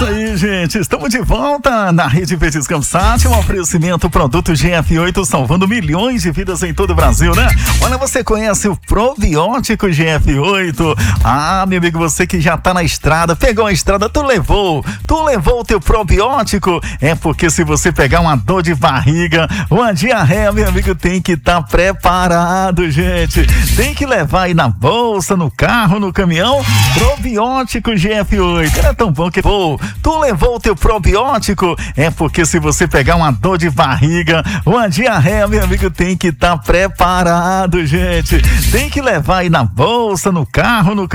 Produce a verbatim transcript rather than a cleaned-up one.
isso aí, gente. Estamos de volta na Rede Petiscamos Sat, um oferecimento produto G F oito, salvando milhões de vidas em todo o Brasil, né? Olha, você conhece o probiótico G F oito? Ah, meu amigo, você que já tá na estrada, pegou a estrada, tu levou, tu levou o teu probiótico? É porque se você pegar uma dor de barriga, uma diarreia, meu amigo, tem que estar tá preparado, gente. Tem que levar aí na bolsa, no carro, no caminhão, probiótico G F oito. Era tão bom que vou. Tu levou o teu probiótico? É porque se você pegar uma dor de barriga, uma diarreia, meu amigo, tem que estar tá preparado, gente. Tem que levar aí na bolsa, no carro, no caminhão.